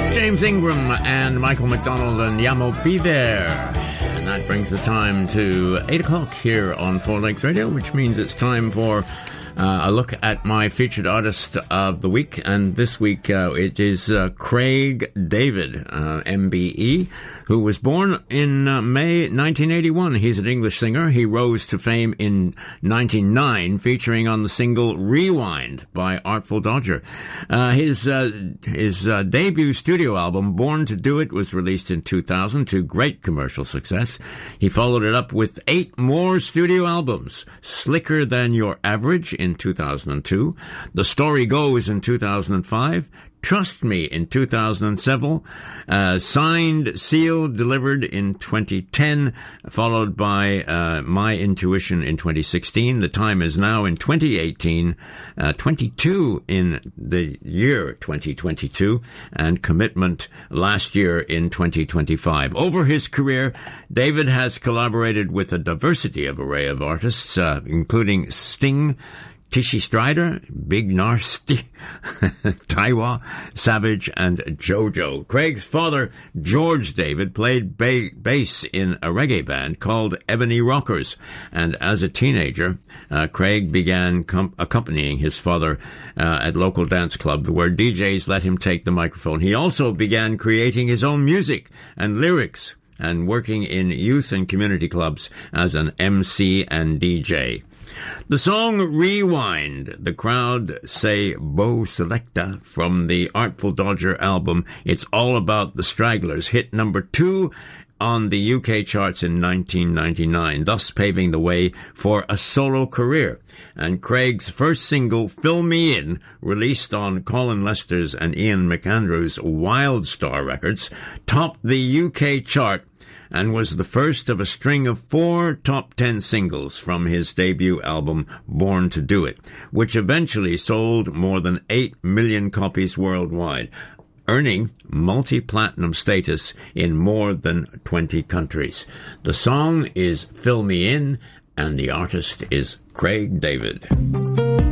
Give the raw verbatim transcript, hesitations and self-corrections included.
James Ingram and Michael McDonald and Yamo Be There. And that brings the time to eight o'clock here on Four Legs Radio, which means it's time for uh, a look at my featured artist of the week. And this week uh, it is uh, Craig David, uh, M B E, who was born in uh, May nineteen eighty-one. He's an English singer. He rose to fame in ninety-nine, featuring on the single Rewind by Artful Dodger. Uh, his uh, his uh, debut studio album, Born to Do It, was released in two thousand to great commercial success. He followed it up with eight more studio albums: Slicker Than Your Average in two thousand two, The Story Goes in two thousand five, Trust Me in two thousand seven, uh, Signed, Sealed, Delivered in twenty ten, followed by uh, My Intuition in twenty sixteen. The time is now in twenty eighteen, uh, twenty-two in the year twenty twenty-two, and Commitment last year in twenty twenty-five. Over his career, David has collaborated with a diversity of array of artists, uh, including Sting, Tishy Strider, Big Narsty, Taiwa, Savage, and JoJo. Craig's father, George David, played ba- bass in a reggae band called Ebony Rockers. And as a teenager, uh, Craig began com- accompanying his father uh, at local dance clubs where D Js let him take the microphone. He also began creating his own music and lyrics and working in youth and community clubs as an M C and D J. The song Rewind, the crowd say Bo Selecta, from the Artful Dodger album It's All About the Stragglers, hit number two on the U K charts in nineteen ninety-nine, thus paving the way for a solo career. And Craig's first single, Fill Me In, released on Colin Lester's and Ian McAndrew's Wild Star Records, topped the U K chart and was the first of a string of four top ten singles from his debut album, Born to Do It, which eventually sold more than eight million copies worldwide, earning multi-platinum status in more than twenty countries. The song is Fill Me In, and the artist is Craig David.